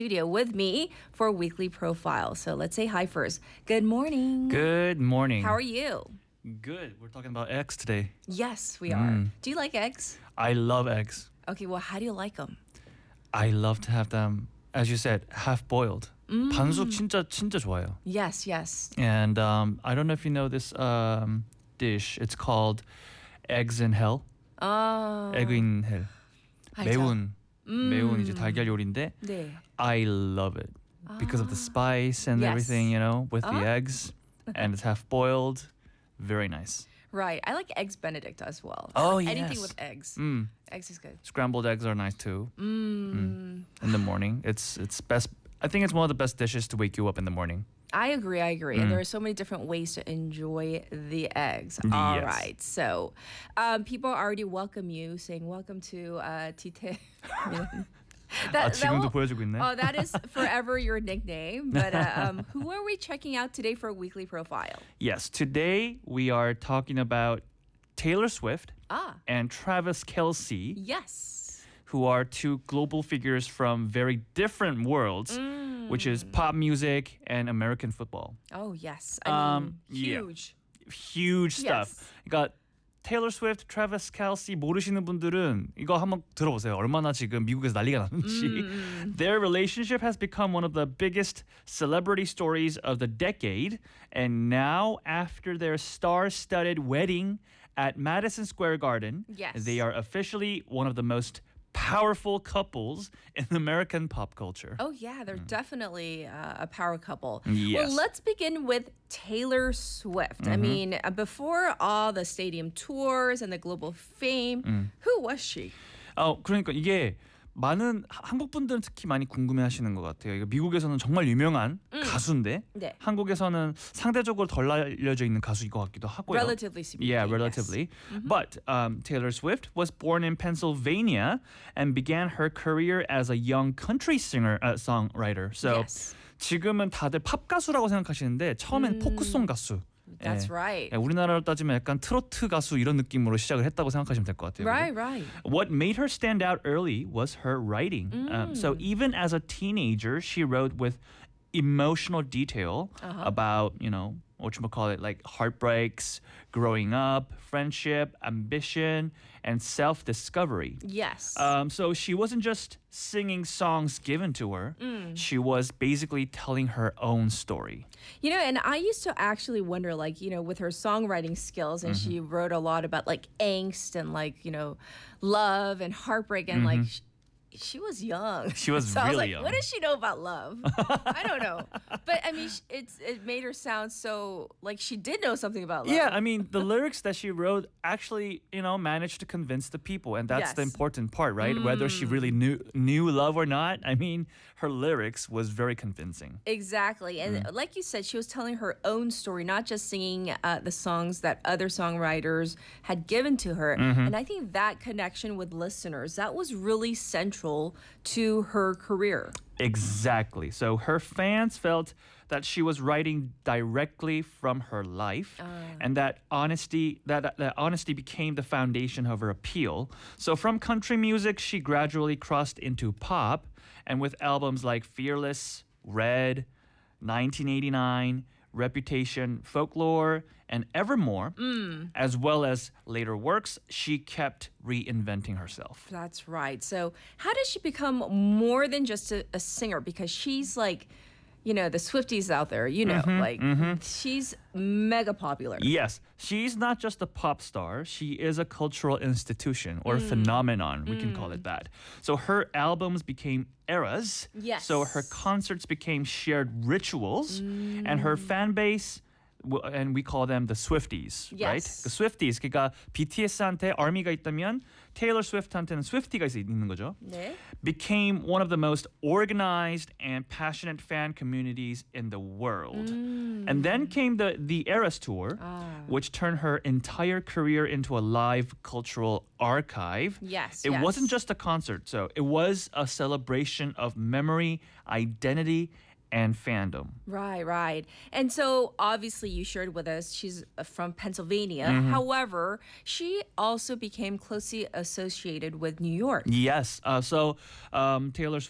studio with me for weekly profile. So let's say hi first. Good morning. Good morning. How are you? Good. We're talking about eggs today. Yes, we are. Do you like eggs? I love eggs. Okay, well, how do you like them? I love to have them, as you said, half boiled. 반숙 진짜 좋아요. Yes, yes. And I don't know if you know this dish. It's called eggs in hell. Egg in hell. 알죠. 매운 이제 달걀 요리인데 네. I love it because of the spice and Yes. everything, with the eggs, and it's half boiled. Very nice. Right. I like eggs Benedict as well. Oh, Anything yes. with eggs. Eggs is good. Scrambled eggs are nice too. In the morning, it's best. I think it's one of the best dishes to wake you up in the morning. I agree. And there are so many different ways to enjoy the eggs. All Yes. right. So people already welcome you, saying welcome to Tite. 지금도 보여주고 있네. Oh, that is forever your nickname. But who are we checking out today for a weekly profile? Yes, today we are talking about Taylor Swift and Travis Kelce, Yes. who are two global figures from very different worlds, which is pop music and American football. Oh, yes. I mean, yeah. huge. Huge stuff. Yes. 그러니까 Taylor Swift, Travis Kelce 모르시는 분들은 이거 한번 들어보세요. 얼마나 지금 미국에서 난리가 나는지. Their relationship has become one of the biggest celebrity stories of the decade. And now, after their star-studded wedding at Madison Square Garden, Yes. they are officially one of the most powerful couples in American pop culture. Oh, yeah, they're definitely a power couple. Yes. Well, let's begin with Taylor Swift. I mean, before all the stadium tours and the global fame, who was she? 그러니까 이게 많은 한국 분들은 특히 많이 궁금해하시는 것 같아요. 이거 미국에서는 정말 유명한 가수인데 네. 한국에서는 상대적으로 덜 알려져 있는 가수인 것 같기도 하고요. Relatively speaking. Yeah, relatively. But Taylor Swift was born in Pennsylvania and began her career as a young country singer, songwriter. So Yes. 지금은 다들 팝 가수라고 생각하시는데 처음엔 포크송 가수. That's right. 우리나라로 따지면 약간 트로트 가수 이런 느낌으로 시작을 했다고 생각하시면 될 것 같아요. Right, right. What made her stand out early was her writing. So even as a teenager, she wrote with emotional detail about, whatchamacallit, like heartbreaks, growing up, friendship, ambition, and self-discovery. Yes. So she wasn't just singing songs given to her. She was basically telling her own story. And I used to actually wonder, with her songwriting skills, and she wrote a lot about angst and love and heartbreak, and she was young. She was so I was really like, young. what does she know about love? I don't know. But I mean, it made her sound so like she did know something about love. Yeah, I mean, the lyrics that she wrote actually, managed to convince the people, and that's the Yes. important part, right? Whether she really knew love or not, I mean, her lyrics was very convincing. Exactly. And like you said, she was telling her own story, not just singing the songs that other songwriters had given to her. And I think that connection with listeners, that was really central to her career. Exactly. So her fans felt that she was writing directly from her life, and that honesty became the foundation of her appeal. So from country music, she gradually crossed into pop, and with albums like Fearless, Red, 1989, Reputation, Folklore, and Evermore, as well as later works, she kept reinventing herself. That's right. So how does she become more than just a singer? Because she's like, the Swifties out there, she's mega popular. Yes, she's not just a pop star. She is a cultural institution or phenomenon. We can call it that. So her albums became eras. Yes. So her concerts became shared rituals, and her fan base, and we call them the Swifties, right? Yes. The Swifties. 그러니까 BTS한테 ARMY가 있다면 Taylor Swift한테는 Swifty가 있는 거죠. 네. Became one of the most organized and passionate fan communities in the world. And then came the Eras Tour, which turned her entire career into a live cultural archive. Yes, It yes. wasn't just a concert, so it was a celebration of memory, identity, and fandom. Right, right. And so obviously you shared with us she's from Pennsylvania. However, she also became closely associated with New York. Yes. So Taylor Swift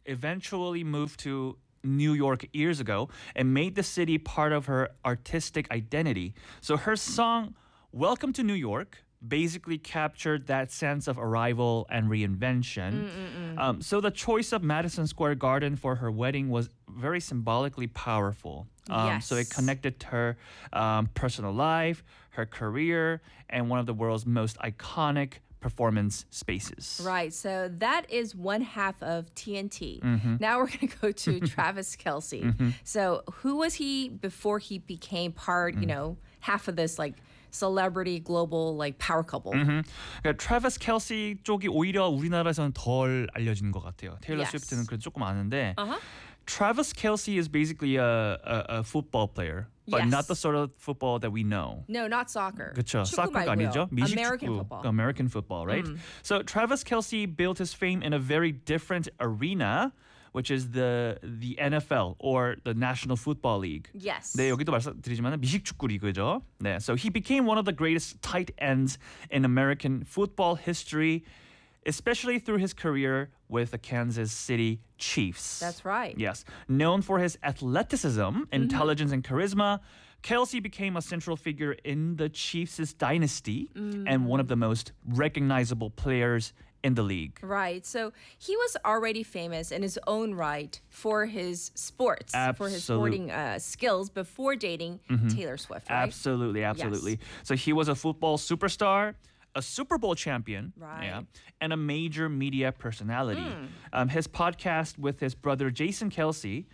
eventually moved to New York years ago and made the city part of her artistic identity. So her song Welcome to New York basically captured that sense of arrival and reinvention. So the choice of Madison Square Garden for her wedding was very symbolically powerful. So it Yes. connected her personal life, her career, and one of the world's most iconic performance spaces. Right. So that is one half of TNT. Now we're going to go to Travis Kelsey. So who was he before he became part, half of this like celebrity global like power couple? 그러니까 트래비스 켈시 쪽이 오히려 우리나라에서는 덜 알려진 것 같아요. 테일러 Yes. 스위프트는 그래도 조금 아는데 Uh-huh. Travis Kelsey is basically a football player, but Yes. not the sort of football that we know. No, not soccer. 그렇죠. 축구 사커가 말고요. 아니죠. 미식 American 축구. football. American football, right? So Travis Kelsey built his fame in a very different arena, which is the NFL or the National Football League. Yes. 네, 여기도 말씀드리지만 미식 축구 리그죠. 네, so he became one of the greatest tight ends in American football history, especially through his career with the Kansas City Chiefs. That's right. Yes. Known for his athleticism, intelligence, and charisma, Kelsey became a central figure in the Chiefs' dynasty and one of the most recognizable players in the league. Right. So he was already famous in his own right for his sports, for his sporting skills before dating Taylor Swift, right? Absolutely, absolutely. So he was a football superstar, a Super Bowl champion, Right. and a major media personality. His podcast with his brother Jason Kelsey,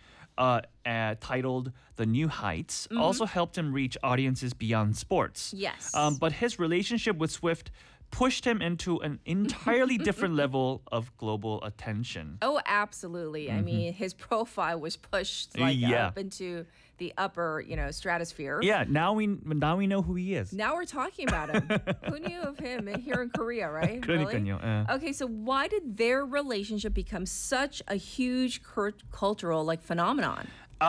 titled The New Heights, also helped him reach audiences beyond sports. Yes. But his relationship with Swift pushed him into an entirely different level of global attention. Oh, absolutely. I mean, his profile was pushed like Yeah. up into the upper, stratosphere. Yeah, now we know who he is. Now we're talking about him. Who knew of him here in Korea, right? 그러니까요. 예. Okay, so why did their relationship become such a huge cultural phenomenon?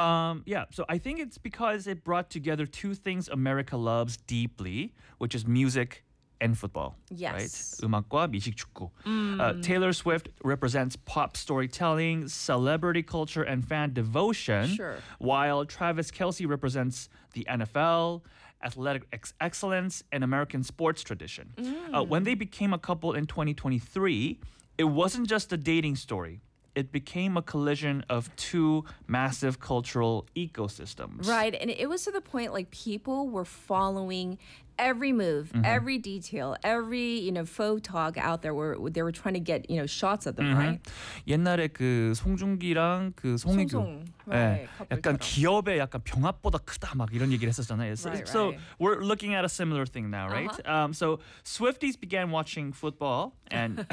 So I think it's because it brought together two things America loves deeply, which is music and football. Yes. Right? 음악과 미식 축구. Taylor Swift represents pop storytelling, celebrity culture, and fan devotion. Sure. While Travis Kelsey represents the NFL, athletic excellence, and American sports tradition. When they became a couple in 2023, it wasn't just a dating story. It became a collision of two massive cultural ecosystems. Right, and it was to the point people were following every move, every detail, every photog out there where they were trying to get shots of them, right? 옛날에 그 송중기랑 그 송혜교 송송, 예, right, 약간 커플처럼. 기업의 약간 병합보다 크다 막 이런 얘기를 했었잖아요. Right, So right. we're looking at a similar thing now, right? So Swifties began watching football and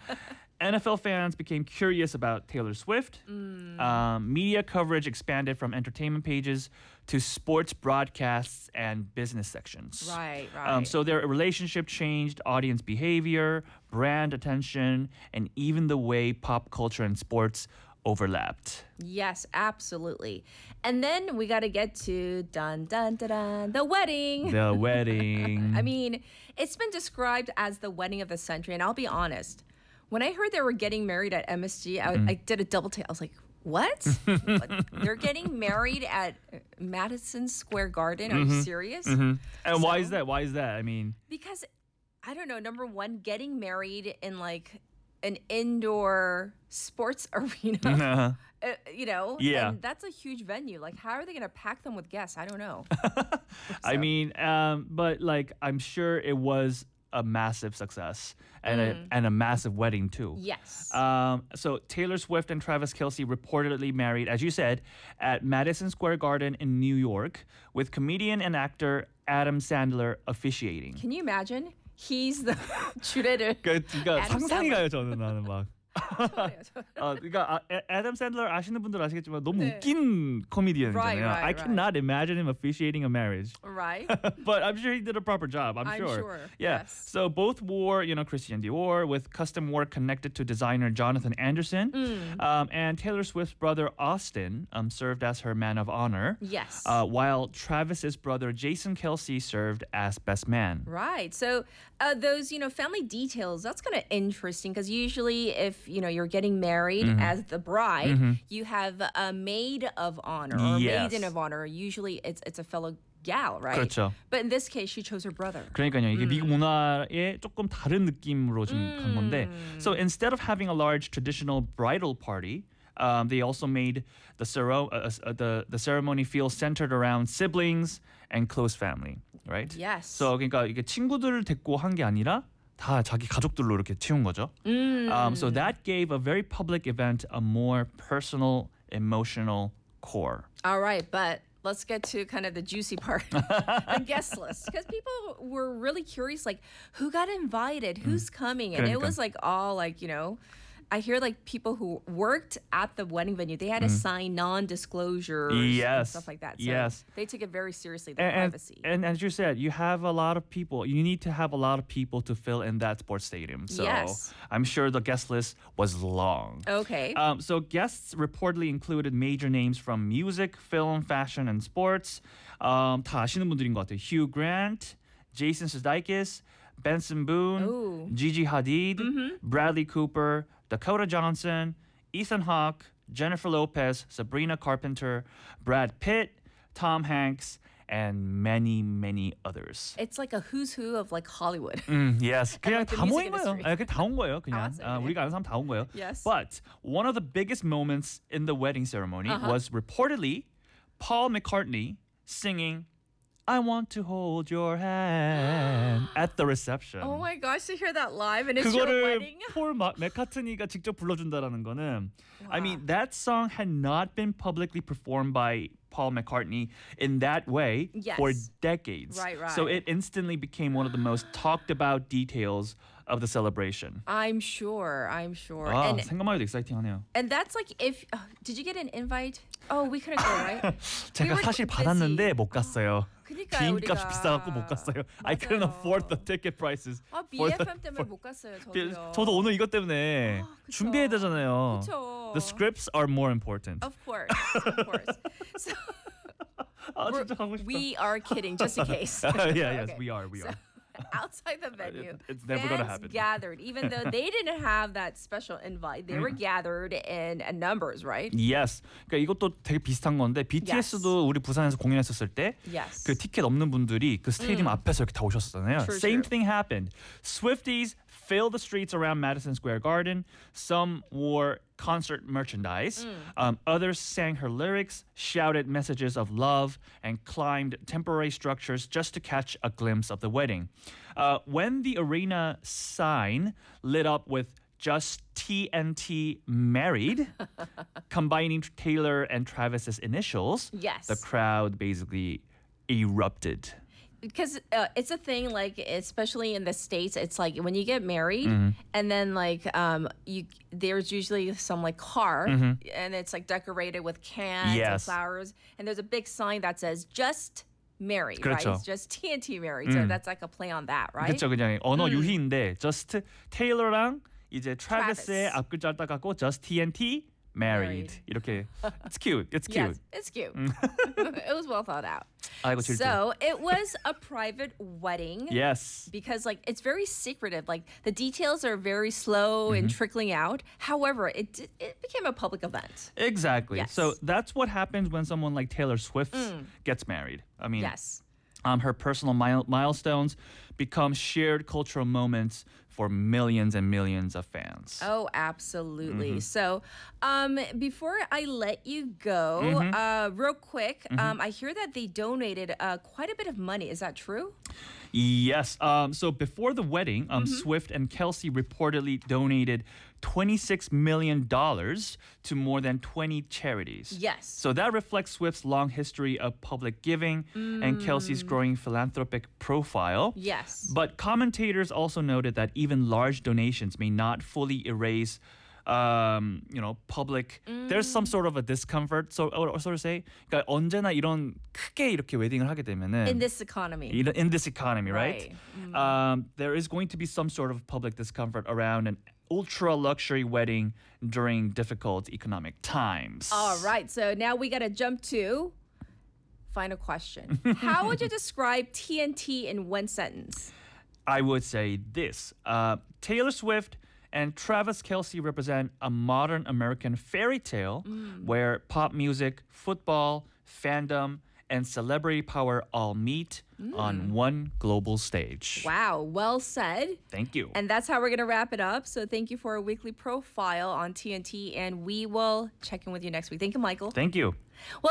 NFL fans became curious about Taylor Swift. Media coverage expanded from entertainment pages to sports broadcasts and business sections. Right, right. So their relationship changed audience behavior, brand attention, and even the way pop culture and sports overlapped. Yes, absolutely. And then we got to get to dun dun dun dun, the wedding. The wedding. I mean, it's been described as the wedding of the century, and I'll be honest. When I heard they were getting married at MSG, I did a double take. I was like, what? What? They're getting married at Madison Square Garden? Are you serious? And why is So- that? Why is that? I mean, Because, I don't know, number one, getting married in an indoor sports arena, Yeah. and that's a huge venue. How are they going to pack them with guests? I don't know. I mean, but I'm sure it was a massive success and a massive wedding too. Yes. So Taylor Swift and Travis Kelsey reportedly married, as you said, at Madison Square Garden in New York, with comedian and actor Adam Sandler officiating. Can you imagine? He's the 주례를. 그러니까 Adam 상상이 Sandler. 가요 저는 나는 막. 그러니까 Adam Sandler 아시는 분들 아시겠지만 너무 네. 웃긴 코미디언이잖아요. Right, right, I cannot imagine him officiating a marriage. Right? But I'm sure he did a proper job. I'm I'm sure, Yeah. yes. So both wore, Christian Dior with custom work connected to designer Jonathan Anderson. And Taylor Swift's brother Austin served as her man of honor. Yes. While Travis's brother Jason Kelsey served as best man. Right. So those, family details, that's kind of interesting because usually if you're getting married as the bride, you have a maid of honor or Yes. maiden of honor. Usually it's a fellow gal, right? 그렇죠. But in this case, she chose her brother. 그러니까요. 이게 미국 문화에 조금 다른 느낌으로 좀 간 건데. So instead of having a large traditional bridal party, they also made the ceremony feel centered around siblings and close family, right? Yes. So 그러니까 이게 친구들을 데리고 한 게 아니라 다 자기 가족들로 이렇게 채운 거죠. So that gave a very public event a more personal, emotional core. All right, but let's get to kind of the juicy part, the guest list, because people were really curious, like who got invited, who's coming, and it 그러니까. was like all like I hear like people who worked at the wedding venue, they had to sign non-disclosures and Yes. stuff like that. So Yes. they took it very seriously, the privacy. And as you said, you have a lot of people. You need to have a lot of people to fill in that sports stadium. So Yes. I'm sure the guest list was long. Okay. So guests reportedly included major names from music, film, fashion, and sports. 다 아시는 분들인 것 같아요. Hugh Grant, Jason Sudeikis, Benson Boone, Ooh. Gigi Hadid, Bradley Cooper, Dakota Johnson, Ethan Hawke, Jennifer Lopez, Sabrina Carpenter, Brad Pitt, Tom Hanks, and many, many others. It's like a who's who of like Hollywood. Yes. 그냥 like the 다 music 모인 거예요. industry. 그냥 다 온 거예요. 그냥 왔어요. 우리가 아는 사람 다 온 거예요. Yes. But one of the biggest moments in the wedding ceremony was reportedly Paul McCartney singing I want to hold your hand at the reception. Oh my gosh, to hear that live and it's your 그거를 wedding. 폴 맥카트니가 직접 불러준다라는 거는 I mean that song had not been publicly performed by Paul McCartney in that way for Yes. decades. Right, So right. it instantly became one of the most talked about details of the celebration. I'm sure. 아, 생각만 해도 exciting하네요. And that's like if did you get an invite? Oh, we couldn't go, right? 제가 were 사실 busy. 받았는데 못 갔어요. 그러니까요, 비행값이 우리가. 비싸갖고 못 갔어요. I couldn't 맞아요. afford the ticket prices. for the- BFM 때문에 못 갔어요, 저도요. 저도 오늘 이것 때문에 그쵸. 준비해야 되잖아요. 그쵸. The scripts are more important. Of course, of course. So 아, 진짜 가고 싶다. we are kidding, just in case. Yes, Okay. we are. So, outside the venue, It's never gonna fans happen. gathered, even though they didn't have that special invite. They were gathered in numbers, right? Yes. 그러니까 이것도 되게 비슷한 건데 BTS도 우리 부산에서 공연했었을 때 Yes. 그 티켓 없는 분들이 그 스테디움 앞에서 이렇게 다 오셨었잖아요. True, Same true. thing happened. Swifties filled the streets around Madison Square Garden. Some wore concert merchandise. Others sang her lyrics, shouted messages of love, and climbed temporary structures just to catch a glimpse of the wedding. When the arena sign lit up with just TNT married, combining Taylor and Travis's initials, Yes. the crowd basically erupted. Because it's a thing, like especially in the States, it's like when you get married and then like there's usually some like car and it's like decorated with cans and Yes. flowers, and there's a big sign that says just married, right? 그렇죠. It's just TNT married. So that's like a play on that, right? 그렇죠, 그냥 언어 유희인데 just 테일러랑 이제 트래비스의 Travis. 앞글자 따갖고 just TNT married. 이렇게 it's cute. It's cute. Yes, it's cute. It was well thought out. 아이고 질투. So it was a private wedding. Yes. Because like it's very secretive, like the details are very slow and trickling out. However, it became a public event. Exactly. Yes. So that's what happens when someone like Taylor Swift gets married. I mean, Yes. her personal milestones become shared cultural moments for millions and millions of fans. Oh, absolutely. So, before I let you go, real quick, I hear that they donated quite a bit of money. Is that true? Yes. So before the wedding, Swift and Kelsey reportedly donated $26 million to more than 20 charities. Yes. So that reflects Swift's long history of public giving and Kelsey's growing philanthropic profile. Yes. But commentators also noted that even large donations may not fully erase public. There's some sort of a discomfort. So, or sort of say, 그러니까 언제나 이런 크게 이렇게 웨딩을 하게 되면은 In this economy. in this economy, right? There is going to be some sort of public discomfort around an ultra luxury wedding during difficult economic times. All right. So now we got to jump to final question. How would you describe TNT in one sentence? I would say this: Taylor Swift And Travis Kelce represent a modern American fairy tale where pop music, football, fandom, and celebrity power all meet on one global stage. Wow, well said. Thank you. And that's how we're going to wrap it up. So thank you for a weekly profile on TNT, and we will check in with you next week. Thank you, Michael. Thank you. Well,